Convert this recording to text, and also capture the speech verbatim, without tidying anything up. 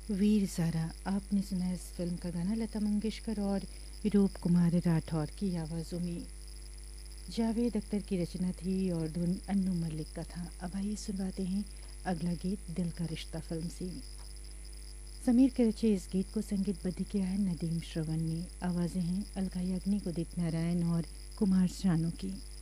वीर ज़ारा आपने सुना इस फिल्म का गाना लता मंगेशकर और रूप कुमार राठौर की आवाज़ों में। जावेद अख्तर की रचना थी और धुन अन्नू मलिक का था। अब आइए सुनवाते हैं अगला गीत दिल का रिश्ता फिल्म से। समीर के रचे इस गीत को संगीतबद्ध किया है नदीम श्रवण ने। आवाज़ें हैं अलका याग्निक, उदित नारायण और कुमार शानू की।